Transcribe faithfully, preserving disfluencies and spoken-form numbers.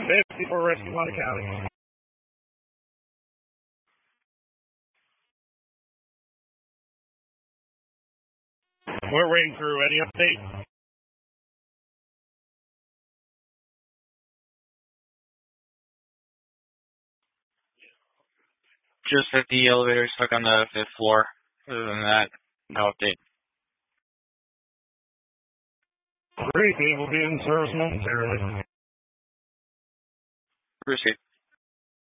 fifty-four Rescue Water County. We're waiting crew. Any update? Just that the elevator is stuck on the fifth floor. Other than that, no update. Great, they will be in service momentarily. Proceed.